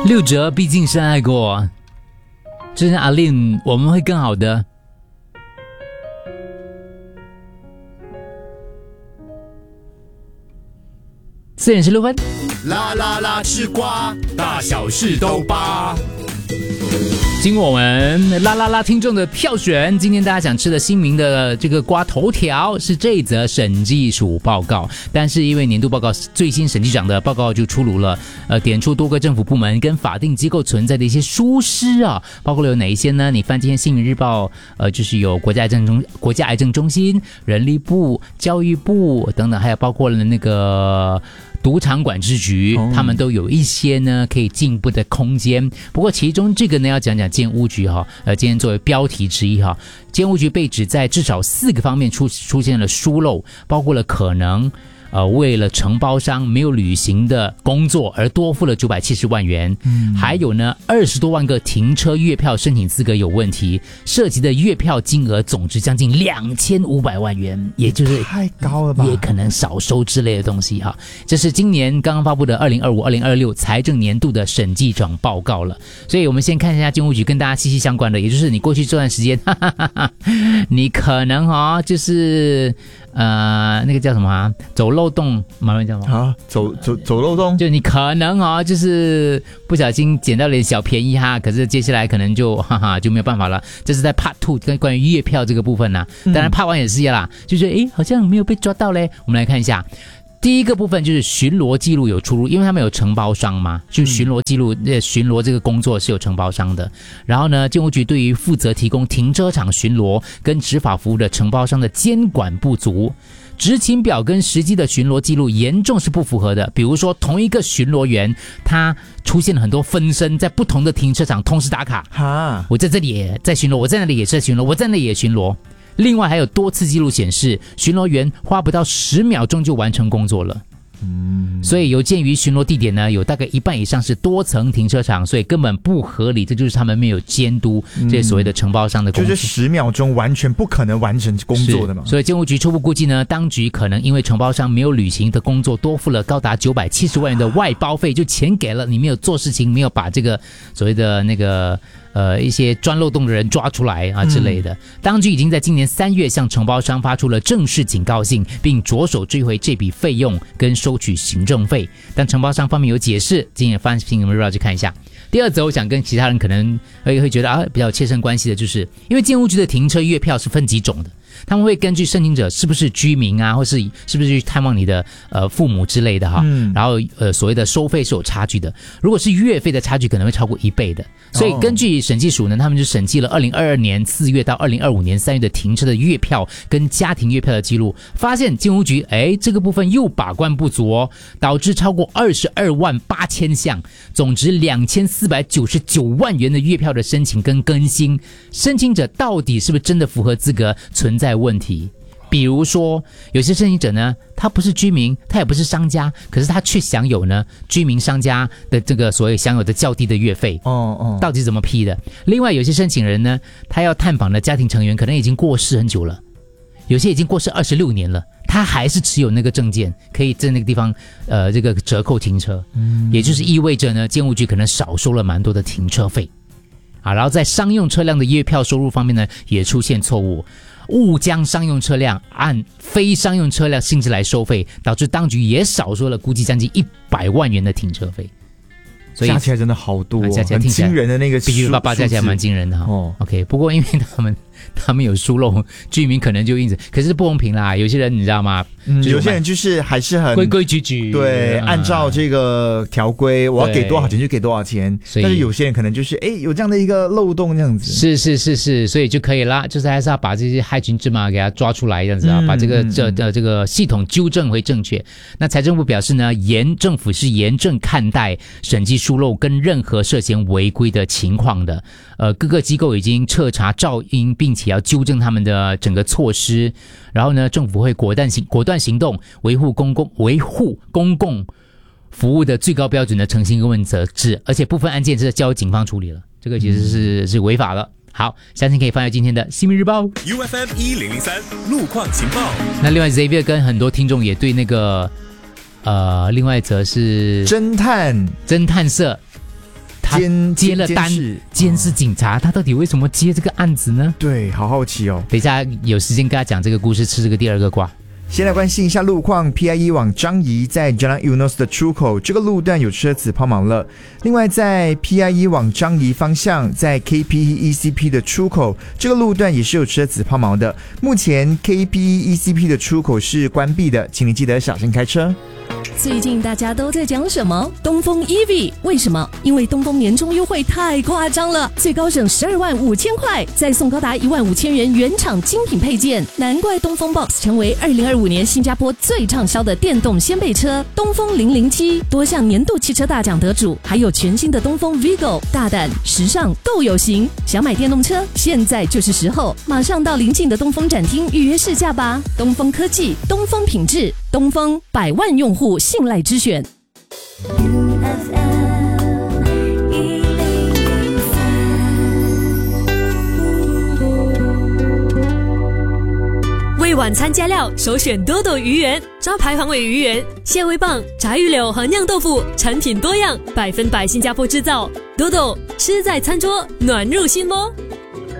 6折毕竟深爱过，这是阿令，我们会更好的。4点16分， 啦啦啦，吃瓜，大小事都扒。 经过我们啦啦啦听众的票选，今天大家想吃的新名的这个瓜头条是这一则审计署报告，但是因为年度报告最新审计长的报告就出炉了，点出多个政府部门跟法定机构存在的一些疏失啊，包括了有哪一些呢？你翻今天新闻日报，就是有国家癌症中心、人力部、教育部等等，还有包括了那个赌场管制局，他们都有一些呢可以进步的空间。不过其中这个呢要讲讲建屋局哈，今天作为标题之一哈，建屋局被指在至少4个方面出现了疏漏，包括了可能为了承包商没有履行的工作而多付了970万元，还有呢20多万个停车月票申请资格有问题，涉及的月票金额总值将近2500万元，也就是太高了吧， 也可能少收之类的东西哈。这是今年刚刚发布的2025-2026财政年度的审计长报告了，所以我们先看一下建屋局跟大家息息相关的，也就是你过去这段时间，你可能就是那个叫什么啊？走漏洞，马上讲吗？ 啊，走漏洞， 就你可能就是不小心捡到了点小便宜哈，可是接下来可能就就没有办法了。这是在 Part 2跟关于月票这个部分当然 Part 1也是啦，就觉得好像没有被抓到嘞。我们来看一下。第一个部分就是巡逻记录有出入，因为他们有承包商嘛，就巡逻记录巡逻这个工作是有承包商的。然后呢，建屋局对于负责提供停车场巡逻跟执法服务的承包商的监管不足，执勤表跟实际的巡逻记录严重是不符合的。比如说同一个巡逻员，他出现了很多分身，在不同的停车场同时打卡，我在这里也在巡逻，我在那里也是巡逻，我在那里也巡逻。另外还有多次记录显示，巡逻员花不到10秒钟就完成工作了。所以有鉴于巡逻地点呢有大概一半以上是多层停车场，所以根本不合理，这就是他们没有监督这些所谓的承包商的工作， 就是10秒钟完全不可能完成工作的嘛。 所以建屋局初步估计呢，当局可能因为承包商没有履行的工作，多付了高达970万元的外包费，就钱给了你，没有做事情，没有把这个所谓的那个一些钻漏洞的人抓出来之类的。当局已经在今年3月向承包商发出了正式警告信，并着手追回这笔费用跟收取行政费，但承包商方面有解释，今天翻新闻日报去看一下。第二则我想跟其他人可能会觉得比较切身关系的，就是因为建屋局的停车月票是分几种的，他们会根据申请者是不是居民或是不是去探望你的父母之类的然后所谓的收费是有差距的，如果是月费的差距可能会超过1倍的。所以根据审计署呢，他们就审计了2022年4月到2025年3月的停车的月票跟家庭月票的记录，发现建屋局这个部分又把关不足导致超过22万8千项，总值2499万元的月票的申请跟更新，申请者到底是不是真的符合资格存在问题。比如说有些申请者呢，他不是居民，他也不是商家，可是他却享有呢居民商家的这个所谓享有的较低的月费，到底怎么批的？另外有些申请人呢，他要探访的家庭成员可能已经过世很久了，有些已经过世26年了，他还是持有那个证件，可以在那个地方这个折扣停车，也就是意味着呢，建屋局可能少收了蛮多的停车费然后在商用车辆的月票收入方面呢，也出现错误，误将商用车辆按非商用车辆性质来收费，导致当局也少收了估计将近100万元的停车费。所以加起来真的好多， 加起来很惊人的那个必须88加起来蛮惊人的OK， 不过因为他们有疏漏，居民可能就因此，可是不公平啦。有些人你知道吗？ 有些人就是还是很规规矩矩， 对，按照这个条规，我要给多少钱就给多少钱。但是有些人可能就是有这样的一个漏洞这样子， 是，所以就可以啦，就是还是要把这些害群之马给他抓出来这样子把这个系统纠正回正确。那财政部表示呢，政府是严正看待审计疏漏跟任何涉嫌违规的情况的。各个机构已经彻查肇因，并且要纠正他们的整个措施。然后呢，政府会果断行动，维护公共服务的最高标准的诚信跟问责制，而且部分案件是交警方处理了，这个其实是违法了。好，相信可以翻到今天的新民日报 UFM 1003路况情报。 那另外 Xavier 跟很多听众也对那个另外一则是侦探社他接了单，监视警察，他到底为什么接这个案子呢？ 对，好好奇哦。 等一下有时间跟他讲这个故事，吃这个第二个瓜。 先来关心一下路况 ，PIE 往张沂在 Jalan Eunos 的出口，这个路段有车子抛锚了。另外，在 PIE 往张沂方向，在 KPE ECP 的出口，这个路段也是有车子抛锚的。目前 KPE ECP 的出口是关闭的，请你记得小心开车。 最近大家都在讲什么？东风 EV， 为什么？因为东风年终优惠太夸张了，最高省125000块，再送高达15000元原厂精品配件，难怪东风 Box 成为2025年新加坡最畅销的电动掀背车。东风007多项年度汽车大奖得主，还有全新的东风 Vigo， 大胆、时尚、够有型。想买电动车，现在就是时候，马上到邻近的东风展厅预约试驾吧。东风科技，东风品质，东风100万用户信赖之选。 为晚餐加料，首选多多鱼圆，招牌黄尾鱼圆、蟹味棒、炸鱼柳和酿豆腐，产品多样，100%新加坡制造。多多吃在餐桌，暖入心窝。